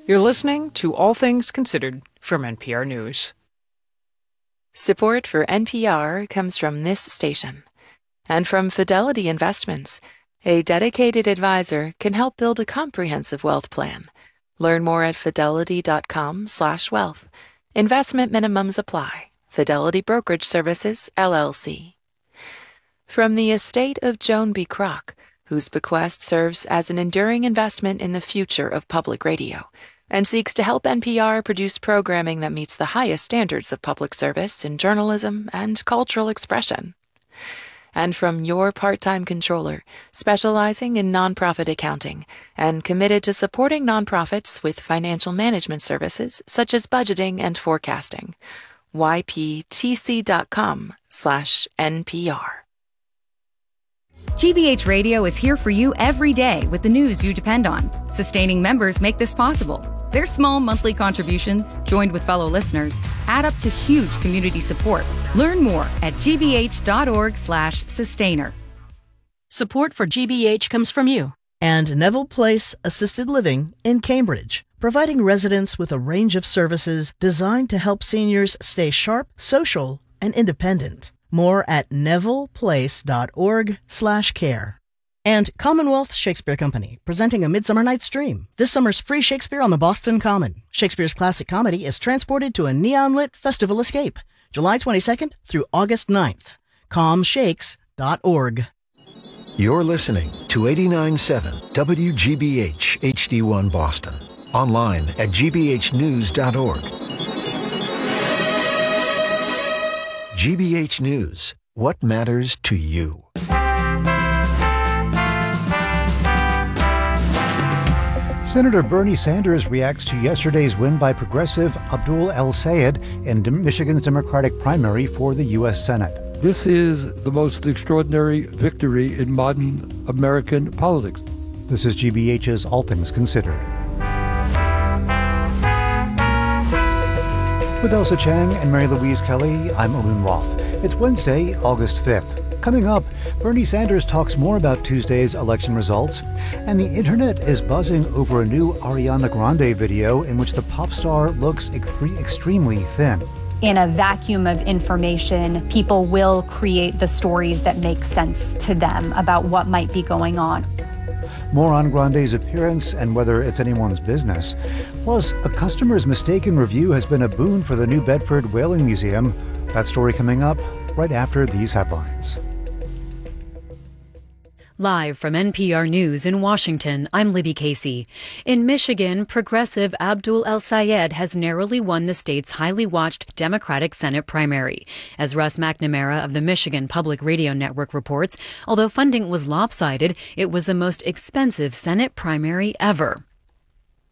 You're listening to All Things Considered from NPR News. Support for NPR comes from this station and from Fidelity Investments. A dedicated advisor can help build a comprehensive wealth plan. Learn more at fidelity.com/wealth. Investment minimums apply. Fidelity Brokerage Services, LLC. From the estate of Joan B. Kroc, whose bequest serves as an enduring investment in the future of public radio and seeks to help NPR produce programming that meets the highest standards of public service in journalism and cultural expression. And from your part-time controller, specializing in nonprofit accounting and committed to supporting nonprofits with financial management services such as budgeting and forecasting. yptc.com/NPR. GBH Radio is here for you every day with the news you depend on. Sustaining members make this possible. Their small monthly contributions, joined with fellow listeners, add up to huge community support. Learn more at gbh.org/sustainer. Support for GBH comes from you. And Neville Place Assisted Living in Cambridge, providing residents with a range of services designed to help seniors stay sharp, social, and independent. More at nevilleplace.org/care. And Commonwealth Shakespeare Company, presenting A Midsummer Night's Dream. This summer's free Shakespeare on the Boston Common. Shakespeare's classic comedy is transported to a neon-lit festival escape, July 22nd through August 9th. comshakes.org. You're listening to 89.7 WGBH HD1 Boston. Online at gbhnews.org. GBH News. What matters to you? Senator Bernie Sanders reacts to yesterday's win by Progressive Abdul El-Sayed in Michigan's Democratic primary for the U.S. Senate. This is the most extraordinary victory in modern American politics. This is GBH's All Things Considered. With Elsa Chang and Mary Louise Kelly, I'm Arun Roth. It's Wednesday, August 5th. Coming up, Bernie Sanders talks more about Tuesday's election results, and the internet is buzzing over a new Ariana Grande video in which the pop star looks extremely thin. In a vacuum of information, people will create the stories that make sense to them about what might be going on. More on Grande's appearance and whether it's anyone's business. Plus, a customer's mistaken review has been a boon for the New Bedford Whaling Museum. That story coming up right after these headlines. Live from NPR News in Washington, I'm Libby Casey. In Michigan, Progressive Abdul El-Sayed has narrowly won the state's highly watched Democratic Senate primary. As Russ McNamara of the Michigan Public Radio Network reports, although funding was lopsided, it was the most expensive Senate primary ever.